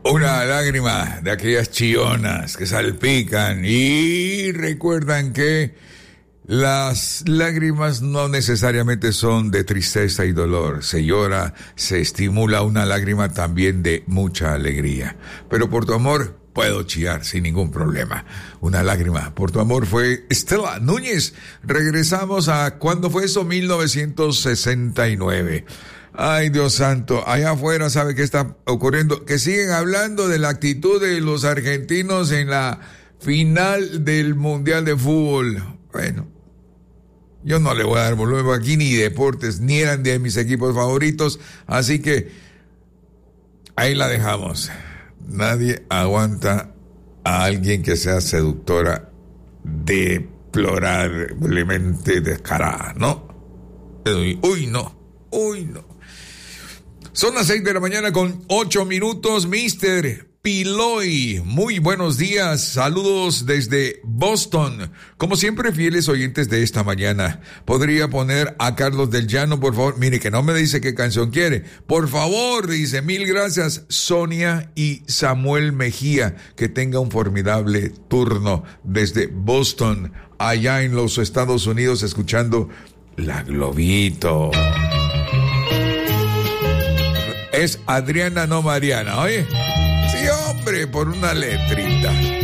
Una lágrima de aquellas chillonas que salpican y recuerdan que las lágrimas no necesariamente son de tristeza y dolor. Se llora, se estimula una lágrima también de mucha alegría. Pero por tu amor puedo chillar sin ningún problema. Una lágrima por tu amor fue Estela Núñez. Regresamos a, ¿cuándo fue eso? 1969. Ay, Dios santo, allá afuera, ¿sabe qué está ocurriendo? Que siguen hablando de la actitud de los argentinos en la final del Mundial de Fútbol. Bueno, yo no le voy a dar volumen aquí, ni deportes, ni eran de mis equipos favoritos, así que ahí la dejamos. Nadie aguanta a alguien que sea seductora, deplorablemente descarada, ¿no? Uy, no. Son las 6 de la mañana con 8 minutos, Mr. Piloy. Muy buenos días, saludos desde Boston. Como siempre, fieles oyentes de esta mañana. ¿Podría poner a Carlos del Llano, por favor? Mire, que no me dice qué canción quiere. Por favor, dice, mil gracias, Sonia y Samuel Mejía. Que tenga un formidable turno desde Boston, allá en los Estados Unidos, escuchando La Globito. Es Adriana, no Mariana, ¿oye? Sí, hombre, por una letrita.